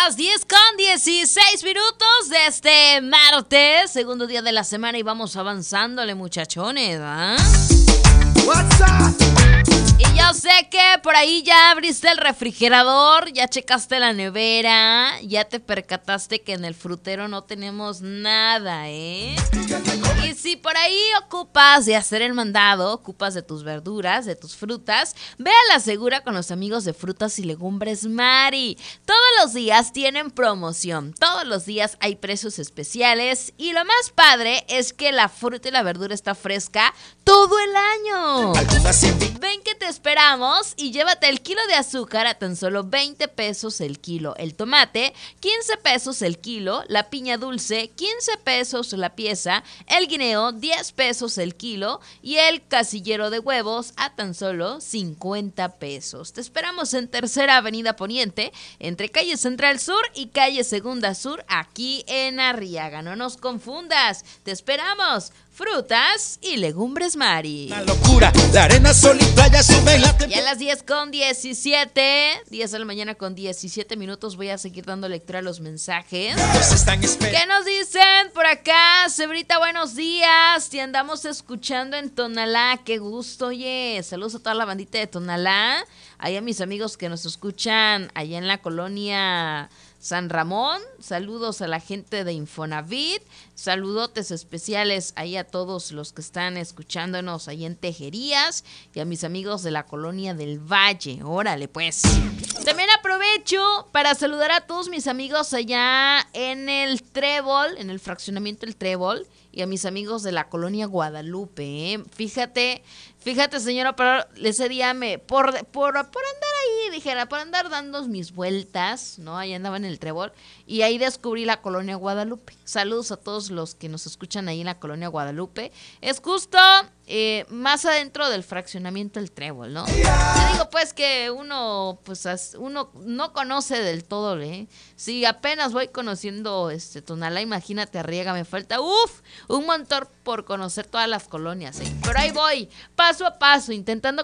las 10:16 de este martes, segundo día de la semana, y vamos avanzándole, muchachones, ¿ah? Y yo sé que por ahí ya abriste el refrigerador, ya checaste la nevera, ya te percataste que en el frutero no tenemos nada, ¿eh? Y si por ahí ocupas de hacer el mandado, ocupas de tus verduras, de tus frutas, ve a la segura con los amigos de Frutas y Legumbres Mari. Todos los días tienen promoción, todos los días hay precios especiales y lo más padre es que la fruta y la verdura está fresca todo el año. Ven que te esperamos y llévate el kilo de azúcar a tan solo 20 pesos el kilo, el tomate 15 pesos el kilo, la piña dulce 15 pesos la pieza, el guineo 10 pesos el kilo y el casillero de huevos a tan solo 50 pesos. Te esperamos en Tercera Avenida Poniente, entre calle Central Sur y calle Segunda Sur, aquí en Arriaga. No nos confundas, te esperamos. Frutas y Legumbres Mari. Una locura, la arena, sol y playa suben la Y a las 10:17, 10 de la mañana con 17 minutos, voy a seguir dando lectura a los mensajes. ¿Qué nos dicen por acá? Cebrita, buenos días. Te andamos escuchando en Tonalá. Qué gusto, oye. Saludos a toda la bandita de Tonalá. Ahí a mis amigos que nos escuchan allá en la colonia San Ramón, saludos a la gente de Infonavit, saludotes especiales ahí a todos los que están escuchándonos ahí en Tejerías y a mis amigos de la colonia del Valle. Órale pues. También aprovecho para saludar a todos mis amigos allá en el Trébol, en el fraccionamiento El Trébol, y a mis amigos de la colonia Guadalupe, ¿eh? Fíjate, señora, pero ese día por andar ahí, dijera, por andar dando mis vueltas, ¿no? Ahí andaba en el Trébol y ahí descubrí la colonia Guadalupe. Saludos a todos los que nos escuchan ahí en la colonia Guadalupe. Es justo más adentro del fraccionamiento El Trébol, ¿no? Te digo pues que uno no conoce del todo, ¿eh? Si apenas voy conociendo Tonalá, imagínate Arriaga, me falta un montón por conocer todas las colonias, ¿eh? Pero ahí voy, paso a paso, intentando